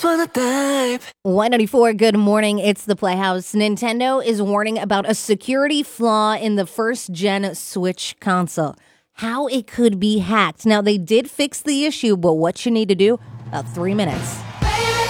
wanna dive. 194, good morning. It's the Playhouse. Nintendo is warning about a security flaw in the first-gen Switch console. How it could be hacked. Now, they did fix the issue, but what you need to do? About 3 minutes.